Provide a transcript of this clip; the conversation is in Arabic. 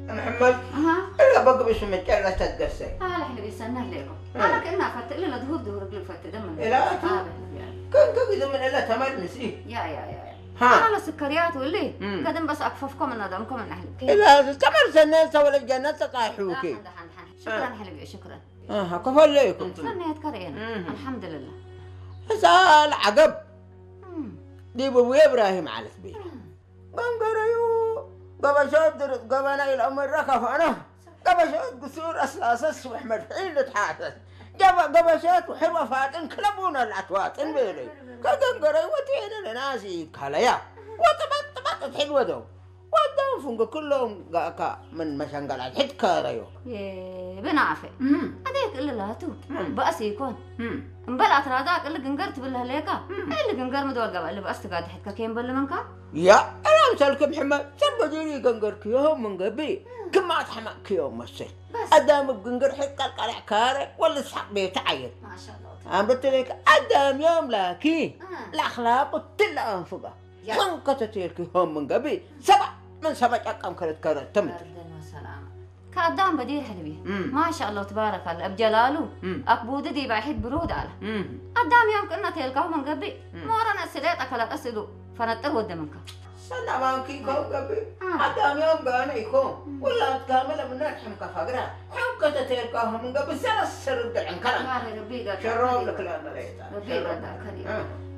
محمد إلا بقى بسمك لا تتقسي احنا بيستنى لكم انا كنا فت الا ظهور رجل فت دم لا كان قد من الا تمر نسي يا انا السكريات واللي قدم بس اكففكم من ندمكم من اهلك لا تمر سنين سوى الجنة تقاحوكي شكرا حلوي شكرا كفى ليكم سنيت كرينا الحمد لله سال عقب دي ابوي ابراهيم على سبيل قنقريو قبشات قبنا الامر ركف انا قبشات قصور اساس واحمد حين تحاسس قبشات وحلوه فاتن كلبونا العتوات بيلي كقنقريو وتين لناسي كليا وطبط حلوه دو ودهم فنق كلهم من مشنقلات حد كاريو بنعفي هذيك اللي لاتو بأس يكون مبلا تراداك اللي قنقرت بالله ليكا اللي قنقر مدول قبل اللي بأس تقعد حدك كيم بل منك يا انا مسالك محمد سبديني قنقرك يوم من قبي كما تحمك يوم مسي ادام بقنقر حق القلع كاري ولا سحق بيتعين ما شاء الله انا قلت لك ادام يوم لاكي الاخلاق تلا انفقه خنقتت لك يوم من قبي سبع أقام كانت تمت كادام بدير حلوي ما شاء الله تبارك الله بجلاله أكبود دي بعيد برود على قدام يوم كنا تلقاه من قبي مورنا السليت أكلت أسدو فنطر ود منك سنة ما كي كم قبي قدام يوم قانا يكون ولا تكامل من نحم كفقرة حم كتلقاه من قبي سنة السرد عن كلام ربي شرب لك لا ربي قدر كريم